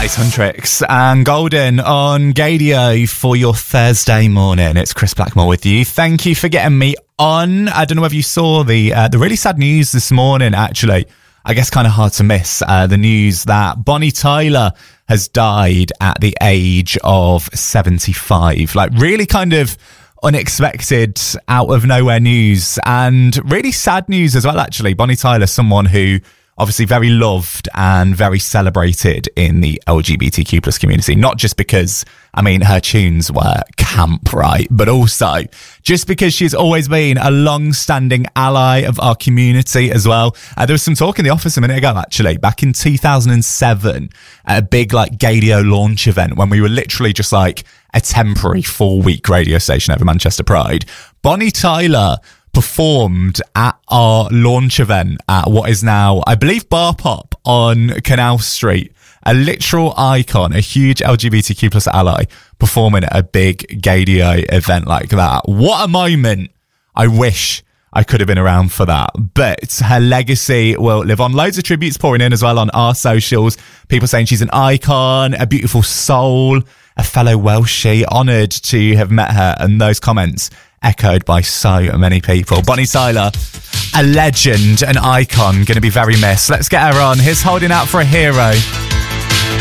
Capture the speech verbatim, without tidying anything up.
That is Huntrix and Golden on Gadio for your Thursday morning. It's Chris Blackmore with you. Thank you for getting me on. I don't know if you saw the uh, the really sad news this morning, actually. I guess kind of hard to miss uh, the news that Bonnie Tyler has died at the age of seventy-five. Like, really kind of unexpected, out of nowhere news, and really sad news as well, actually. Bonnie Tyler, someone who obviously very loved and very celebrated in the L G B T Q plus community, not just because, I mean, her tunes were camp, right? But also just because she's always been a long-standing ally of our community as well. Uh, there was some talk in the office a minute ago, actually, back in two thousand seven, at a big like Gadio launch event when we were literally just like a temporary four-week radio station over Manchester Pride. Bonnie Tyler performed at our launch event at what is now, I believe, Bar Pop on Canal Street. A literal icon, a huge L G B T Q plus ally, performing at a big Gadio event like that. What a moment. I wish I could have been around for that. But her legacy will live on. Loads of tributes pouring in as well on our socials. People saying she's an icon, a beautiful soul, a fellow Welshie. Honoured to have met her, and those comments echoed by so many people. Bonnie Tyler, a legend, an icon, going to be very missed. Let's get her on. Here's Holding Out for a Hero.